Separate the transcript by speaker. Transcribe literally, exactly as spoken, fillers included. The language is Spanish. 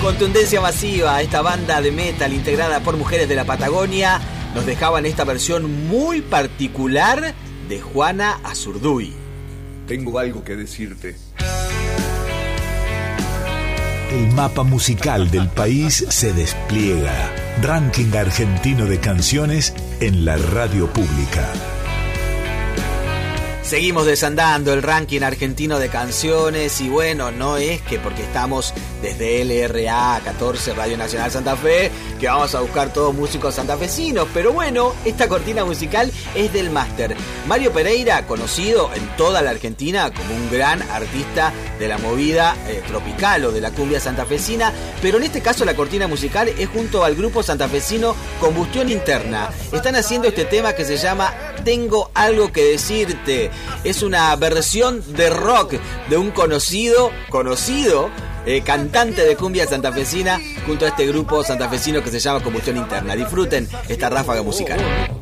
Speaker 1: Contundencia Masiva, esta banda de metal integrada por mujeres de la Patagonia, nos dejaban esta versión muy particular de Juana Azurduy.
Speaker 2: Tengo algo que decirte.
Speaker 3: El mapa musical del país se despliega. Ranking argentino de canciones en la radio pública.
Speaker 1: Seguimos desandando el ranking argentino de canciones y bueno, no es que porque estamos desde L R A catorce Radio Nacional Santa Fe que vamos a buscar todos músicos santafesinos, pero bueno, esta cortina musical es del máster Mario Pereira, conocido en toda la Argentina como un gran artista de la movida eh, tropical o de la cumbia santafesina, pero en este caso la cortina musical es junto al grupo santafesino Combustión Interna. Están haciendo este tema que se llama Tengo algo que decirte. Es una versión de rock de un conocido, conocido eh, cantante de cumbia santafesina junto a este grupo santafesino que se llama Combustión Interna. Disfruten esta ráfaga musical.